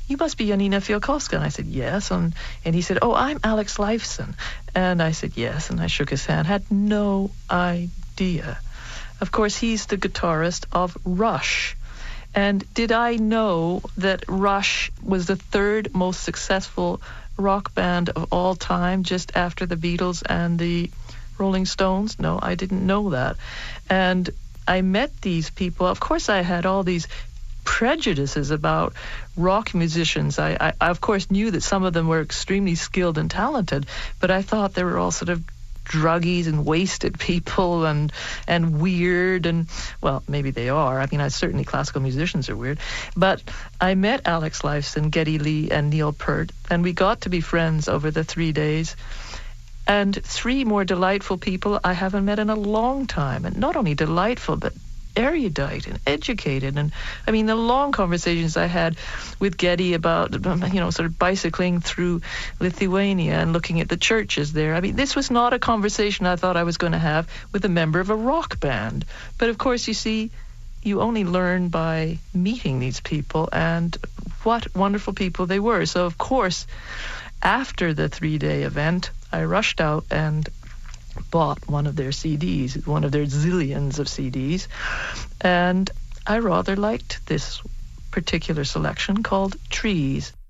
you must be Janina Fialkowska. And I said, yes. And he said, oh, I'm Alex Lifeson. And I said, yes. And I shook his hand. Had no idea. Of course, he's the guitarist of Rush. And did I know that Rush was the third most successful rock band of all time, just after the Beatles and the Rolling Stones? No, I didn't know that. And I met these people. Of course, I had all these prejudices about rock musicians. I of course knew that some of them were extremely skilled and talented, but I thought they were all sort of druggies and wasted people and weird, and well, maybe they are. I mean, certainly classical musicians are weird. But I met Alex Lifeson, Geddy Lee, and Neil Peart, and we got to be friends over the 3 days. And 3 more delightful people I haven't met in a long time. And not only delightful, but erudite and educated. And I mean, the long conversations I had with Geddy about, sort of bicycling through Lithuania and looking at the churches there. I mean, this was not a conversation I thought I was going to have with a member of a rock band. But of course, you see, you only learn by meeting these people, and what wonderful people they were. So of course, after the 3-day event, I rushed out and bought one of their CDs, one of their zillions of CDs, and I rather liked this particular selection called Trees.